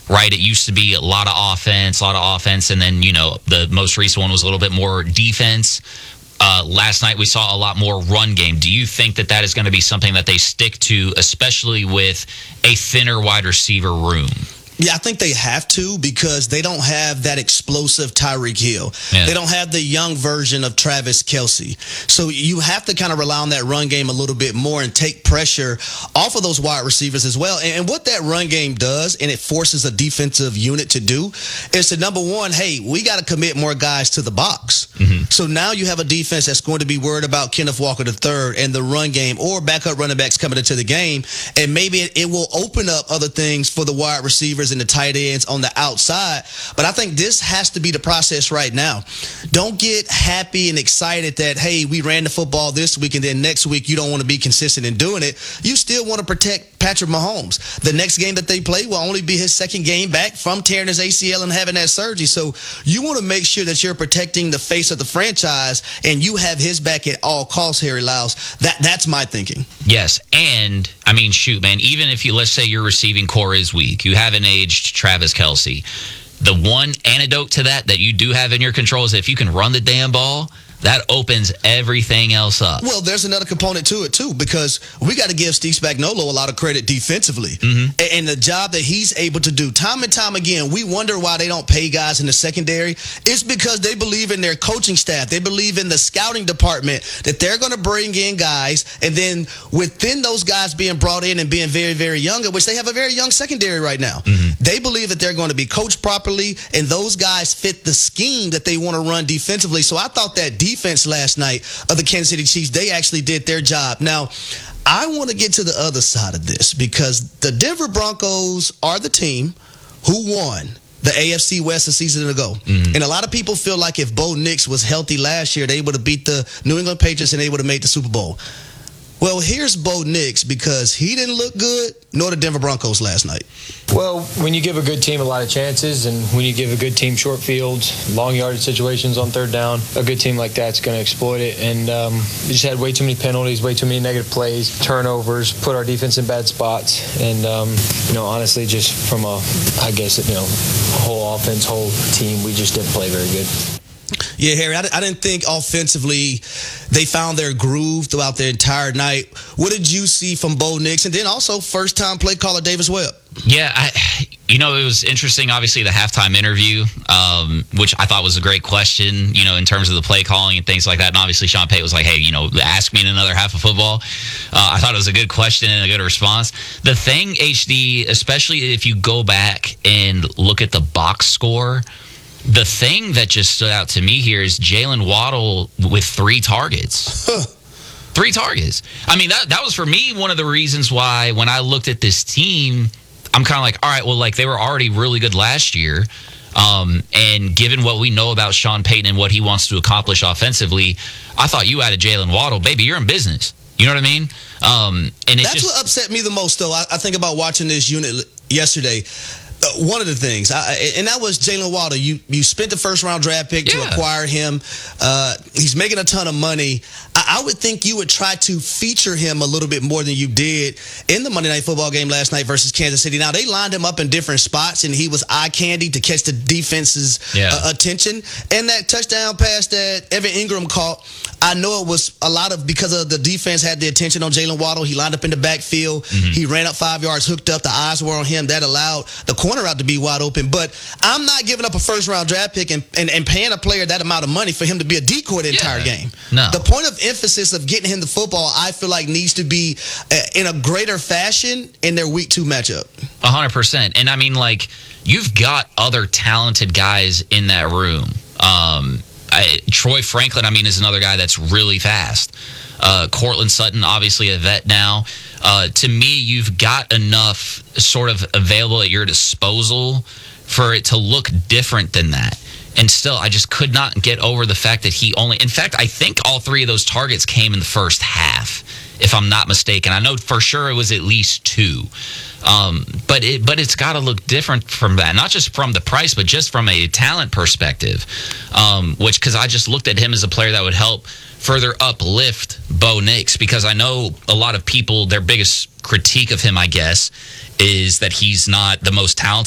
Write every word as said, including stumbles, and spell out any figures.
right? It used to be a lot of offense, a lot of offense, and then, you know, the most recent one was a little bit more defense. Uh, last night we saw a lot more run game. Do you think that that is going to be something that they stick to, especially with a thinner wide receiver room? Yeah, I think they have to, because they don't have that explosive Tyreek Hill. Yeah. They don't have the young version of Travis Kelce. So you have to kind of rely on that run game a little bit more and take pressure off of those wide receivers as well. And, and what that run game does, and it forces a defensive unit to do, is to, number one, hey, we got to commit more guys to the box. Mm-hmm. So now you have a defense that's going to be worried about Kenneth Walker the third and the run game, or backup running backs coming into the game. And maybe it, it will open up other things for the wide receivers and the tight ends on the outside. But I think this has to be the process right now. Don't get happy and excited that, hey, we ran the football this week, and then next week you don't want to be consistent in doing it. You still want to protect Patrick Mahomes. The next game that they play will only be his second game back from tearing his A C L and having that surgery. So you want to make sure that you're protecting the face of the franchise, and you have his back at all costs, Harry Lyles. That, that's my thinking. Yes, and, I mean, shoot, man, even if you, let's say your receiving core is weak, you haven't aged Travis Kelce. The one antidote to that that you do have in your control is if you can run the damn ball, that opens everything else up. Well, there's another component to it, too, because we got to give Steve Spagnuolo a lot of credit defensively. Mm-hmm. And the job that he's able to do. Time and time again, we wonder why they don't pay guys in the secondary. It's because they believe in their coaching staff. They believe in the scouting department, that they're going to bring in guys, and then within those guys being brought in and being very, very young, which they have a very young secondary right now, mm-hmm. they believe that they're going to be coached properly, and those guys fit the scheme that they want to run defensively. So I thought that defense defense last night of the Kansas City Chiefs, they actually did their job. Now, I want to get to the other side of this, because the Denver Broncos are the team who won the A F C West a season ago. Mm-hmm. And a lot of people feel like if Bo Nix was healthy last year, they would have beat the New England Patriots and they would have made the Super Bowl. Well, here's Bo Nix, because he didn't look good, nor the Denver Broncos last night. Well, when you give a good team a lot of chances, and when you give a good team short fields, long yardage situations on third down, a good team like that's going to exploit it. And um, we just had way too many penalties, way too many negative plays, turnovers, put our defense in bad spots. And, um, you know, honestly, just from a, I guess, you know, whole offense, whole team, we just didn't play very good. Yeah, Harry, I, I didn't think offensively they found their groove throughout the entire night. What did you see from Bo Nix? And then also first-time play caller Davis Webb. Yeah, I, you know, it was interesting, obviously, the halftime interview, um, which I thought was a great question, you know, in terms of the play calling and things like that. And obviously, Sean Payton was like, hey, you know, ask me in another half of football. Uh, I thought it was a good question and a good response. The thing, H D, especially if you go back and look at the box score, the thing that just stood out to me here is Jalen Waddle with three targets. Three targets. I mean, that that was, for me, one of the reasons why when I looked at this team, I'm kind of like, all right, well, like, they were already really good last year. Um, and given what we know about Sean Payton and what he wants to accomplish offensively, I thought you added Jalen Waddle. Baby, you're in business. You know what I mean? Um, and it's That's just, what upset me the most, though. I, I think about watching this unit yesterday. Uh, one of the things, I, and that was Jalen Waddle. You you spent the first round draft pick yeah. to acquire him. Uh, he's making a ton of money. I, I would think you would try to feature him a little bit more than you did in the Monday Night Football game last night versus Kansas City. Now, they lined him up in different spots, and he was eye candy to catch the defense's yeah. uh, attention. And that touchdown pass that Evan Ingram caught, I know it was a lot of because of the defense had the attention on Jalen Waddle. He lined up in the backfield. Mm-hmm. He ran up five yards, hooked up. The eyes were on him. That allowed the corner out to be wide open. But I'm not giving up a first-round draft pick and, and, and paying a player that amount of money for him to be a decoy the entire yeah. game. No. The point of emphasis of getting him the football, I feel like, needs to be uh, in a greater fashion in their week two matchup. one hundred percent. And, I mean, like, you've got other talented guys in that room. Um I, Troy Franklin, I mean, is another guy that's really fast. Uh, Cortland Sutton, obviously a vet now. Uh, to me, you've got enough sort of available at your disposal for it to look different than that. And still, I just could not get over the fact that he only... In fact, I think all three of those targets came in the first half, if I'm not mistaken. I know for sure it was at least two. Um, but it, but it's got to look different from that, not just from the price, but just from a talent perspective. Um, which, because I just looked at him as a player that would help further uplift Bo Nix, because I know a lot of people, their biggest critique of him, I guess, is that he's not the most talented